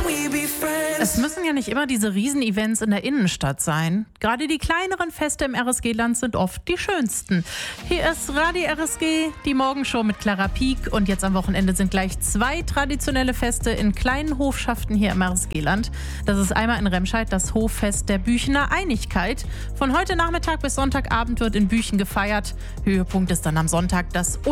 Es müssen ja nicht immer diese Riesenevents in der Innenstadt sein. Gerade die kleineren Feste im RSG-Land sind oft die schönsten. Hier ist Radio RSG, die Morgenshow mit Clara Pieck. Und jetzt am Wochenende sind gleich 2 traditionelle Feste in kleinen Hofschaften hier im RSG-Land. Das ist einmal in Remscheid das Hoffest der Büchener Einigkeit. Von heute Nachmittag bis Sonntagabend wird in Büchen gefeiert. Höhepunkt ist dann am Sonntag das